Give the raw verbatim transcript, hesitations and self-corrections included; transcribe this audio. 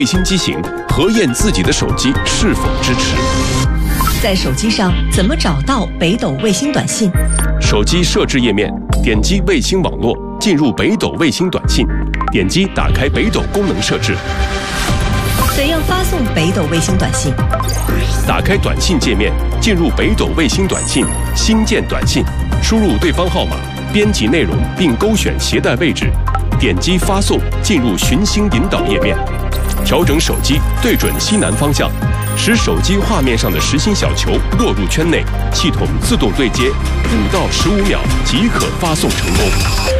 卫星机型核验自己的手机是否支持。 在手机上怎么找到北斗卫星短信？ 手机设置页面，点击卫星网络，进入北斗卫星短信，点击打开北斗功能设置。 怎样发送北斗卫星短信？ 打开短信界面，进入北斗卫星短信，新建短信，输入对方号码，编辑内容并勾选携带位置，点击发送，进入寻星引导页面，调整手机对准西南方向，使手机画面上的实心小球落入圈内，系统自动对接，五到十五秒即可发送成功。